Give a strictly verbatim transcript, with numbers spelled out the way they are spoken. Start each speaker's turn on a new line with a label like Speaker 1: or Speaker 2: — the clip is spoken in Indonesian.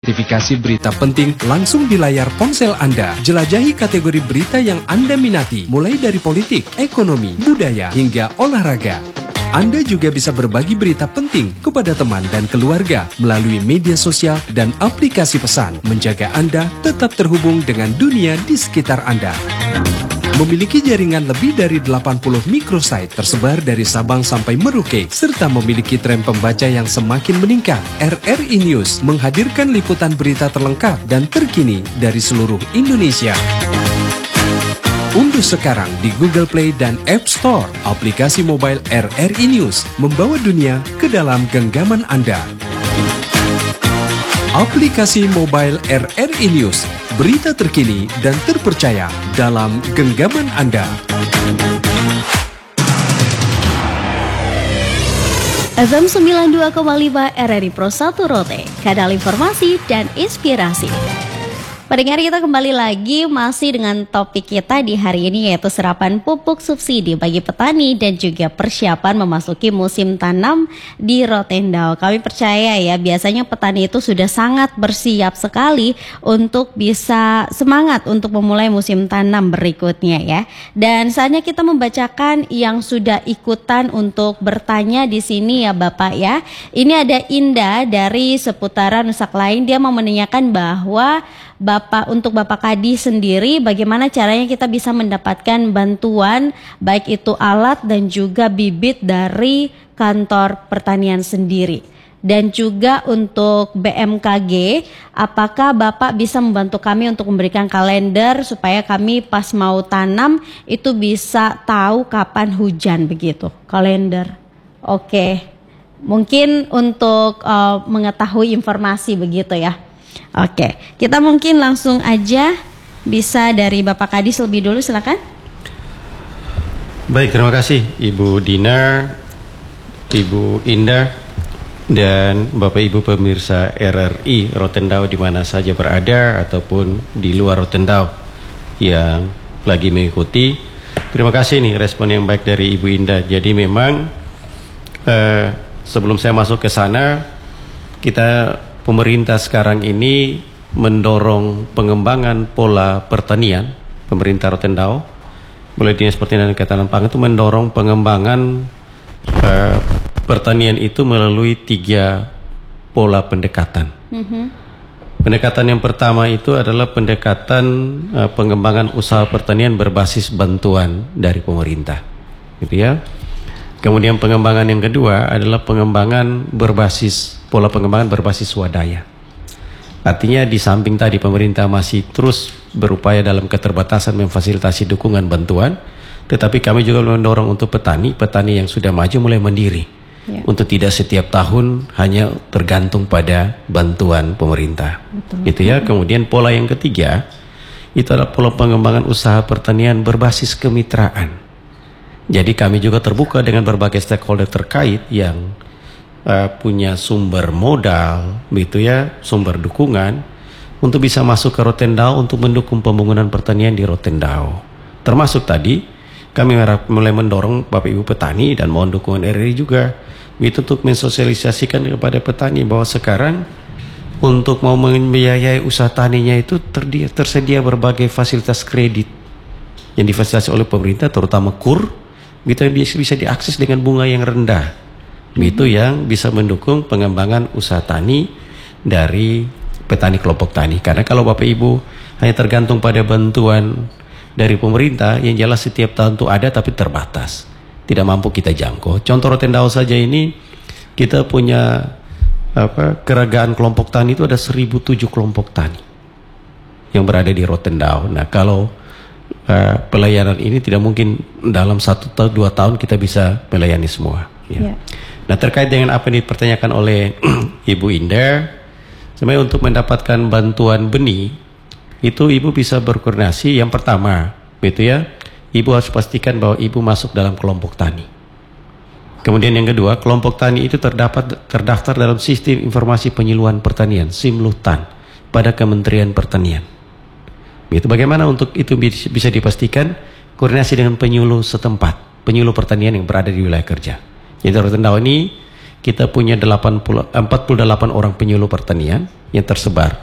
Speaker 1: Notifikasi berita penting langsung di layar ponsel Anda. Jelajahi kategori berita yang Anda minati, mulai dari politik, ekonomi, budaya, hingga olahraga. Anda juga bisa berbagi berita penting kepada teman dan keluarga melalui media sosial dan aplikasi pesan, menjaga Anda tetap terhubung dengan dunia di sekitar Anda. Memiliki jaringan lebih dari delapan puluh microsite tersebar dari Sabang sampai Merauke, serta memiliki tren pembaca yang semakin meningkat. R R I News menghadirkan liputan berita terlengkap dan terkini dari seluruh Indonesia. Unduh sekarang di Google Play dan App Store aplikasi mobile R R I News, membawa dunia ke dalam genggaman Anda. Aplikasi mobile R R I News, berita terkini dan terpercaya dalam genggaman Anda.
Speaker 2: F M sembilan puluh dua koma lima R R I Pro satu Rote, kanal informasi dan inspirasi. Pendengar, kita kembali lagi masih dengan topik kita di hari ini, yaitu serapan pupuk subsidi bagi petani dan juga persiapan memasuki musim tanam di Rotendao. Kami percaya ya, biasanya petani itu sudah sangat bersiap sekali untuk bisa semangat untuk memulai musim tanam berikutnya ya. Dan saatnya kita membacakan yang sudah ikutan untuk bertanya di sini ya Bapak ya. Ini ada Indah dari seputaran Nusak Lain, dia mau menanyakan bahwa Bapak, untuk Bapak Kadi sendiri, bagaimana caranya kita bisa mendapatkan bantuan baik itu alat dan juga bibit dari kantor pertanian sendiri. Dan juga untuk B M K G, apakah Bapak bisa membantu kami untuk memberikan kalender supaya kami pas mau tanam itu bisa tahu kapan hujan begitu, kalender. Oke, mungkin untuk uh, mengetahui informasi begitu ya. Oke, kita mungkin langsung aja bisa dari Bapak Kadis lebih dulu, silakan.
Speaker 3: Baik, terima kasih Ibu Dina, Ibu Indah, dan Bapak Ibu pemirsa R R I Rotendao di mana saja berada ataupun di luar Rotendao yang lagi mengikuti. Terima kasih nih respon yang baik dari Ibu Indah. Jadi memang eh, sebelum saya masuk ke sana, kita pemerintah sekarang ini mendorong pengembangan pola pertanian. Pemerintah Rotendao mulai Dinas Pertanian dan Ketahanan Pangan itu mendorong pengembangan uh, pertanian itu melalui tiga pola pendekatan. Mm-hmm. Pendekatan yang pertama itu adalah pendekatan uh, pengembangan usaha pertanian berbasis bantuan dari pemerintah, gitu ya. Kemudian pengembangan yang kedua adalah pengembangan berbasis pola pengembangan berbasis swadaya. Artinya di samping tadi pemerintah masih terus berupaya dalam keterbatasan memfasilitasi dukungan bantuan, tetapi kami juga mendorong untuk petani, petani yang sudah maju mulai mandiri, ya, untuk tidak setiap tahun hanya tergantung pada bantuan pemerintah. Betul. Gitu ya. Kemudian pola yang ketiga itu adalah pola pengembangan usaha pertanian berbasis kemitraan. Jadi kami juga terbuka dengan berbagai stakeholder terkait yang uh, punya sumber modal, begitu ya, sumber dukungan untuk bisa masuk ke Rotendao untuk mendukung pembangunan pertanian di Rotendao. Termasuk tadi kami mulai mendorong Bapak Ibu petani dan mohon dukungan R R I juga, itu untuk mensosialisasikan kepada petani bahwa sekarang untuk mau membiayai usaha taninya itu terdia, tersedia berbagai fasilitas kredit yang difasilitasi oleh pemerintah, terutama KUR. Gitu yang bisa diakses dengan bunga yang rendah, itu mm-hmm. yang bisa mendukung pengembangan usaha tani dari petani kelompok tani. Karena kalau Bapak Ibu hanya tergantung pada bantuan dari pemerintah, yang jelas setiap tahun itu ada tapi terbatas, tidak mampu kita jangkau. Contoh Rotendao saja ini, kita punya apa, keragaman kelompok tani itu ada seribu tujuh kelompok tani yang berada di Rotendao. Nah kalau Uh, pelayanan ini tidak mungkin dalam satu atau dua tahun kita bisa melayani semua. Ya. Yeah. Nah terkait dengan apa yang dipertanyakan oleh Ibu Indah, sebenarnya untuk mendapatkan bantuan benih itu Ibu bisa berkoordinasi. Yang pertama, gitu ya, Ibu harus pastikan bahwa Ibu masuk dalam kelompok tani. Kemudian yang kedua, kelompok tani itu terdapat terdaftar dalam sistem informasi penyuluhan pertanian Simlutan pada Kementerian Pertanian. Itu bagaimana untuk itu bisa dipastikan? Koordinasi dengan penyuluh setempat, penyuluh pertanian yang berada di wilayah kerja. Jadi Rotendao ini kita punya delapan puluh, empat puluh delapan orang penyuluh pertanian yang tersebar